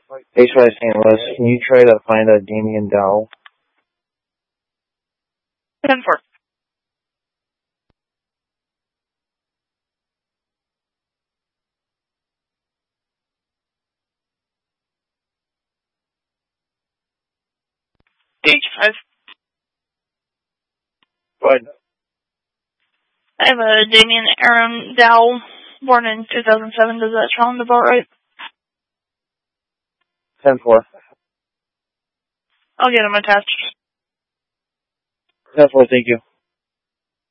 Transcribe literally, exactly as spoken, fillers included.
H Y Saint Louis, can you try to find a Damien Dowell? ten four. H five. Go ahead. I have a Damien Aaron Dowell, born in two thousand seven. Does that sound about right? ten four. I'll get him attached. ten four, thank you.